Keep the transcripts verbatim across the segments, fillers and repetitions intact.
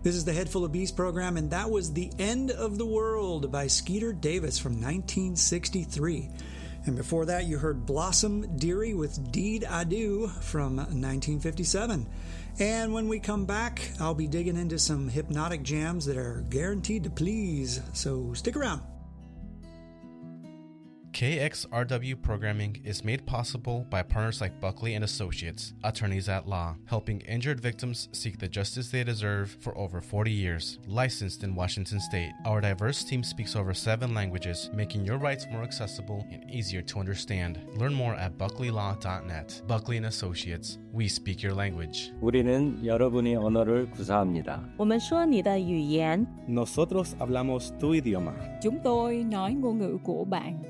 This is the Head Full of Bees program, and that was The End of the World by Skeeter Davis from nineteen sixty-three. And before that, you heard Blossom Dearie with Deed I Do from nineteen fifty-seven. And when we come back, I'll be digging into some hypnotic jams that are guaranteed to please. So stick around. K X R W programming is made possible by partners like Buckley and Associates, attorneys at law, helping injured victims seek the justice they deserve for over forty years. Licensed in Washington State, our diverse team speaks over seven languages, making your rights more accessible and easier to understand. Learn more at buckley law dot net. Buckley and Associates, we speak your language. 우리는 여러분의 언어를 구사합니다. 我们说你的语言. Nosotros hablamos tu idioma. Chúng tôi nói ngôn ngữ của bạn.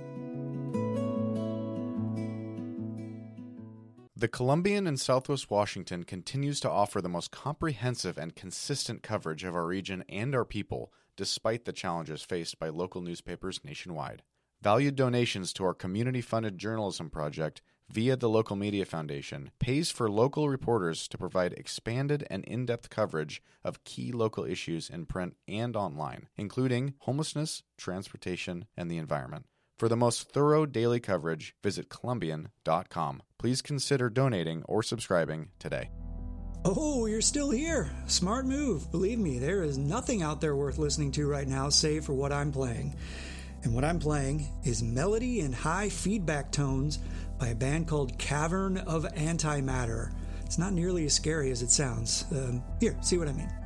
The Columbian in Southwest Washington continues to offer the most comprehensive and consistent coverage of our region and our people, despite the challenges faced by local newspapers nationwide. Valued donations to our community-funded journalism project via the Local Media Foundation pays for local reporters to provide expanded and in-depth coverage of key local issues in print and online, including homelessness, transportation, and the environment. For the most thorough daily coverage, visit Columbian dot com. Please consider donating or subscribing today. Oh, you're still here. Smart move. Believe me, there is nothing out there worth listening to right now save for what I'm playing. And what I'm playing is melody and high feedback tones by a band called Cavern of Antimatter. It's not nearly as scary as it sounds. Um, here, see what I mean.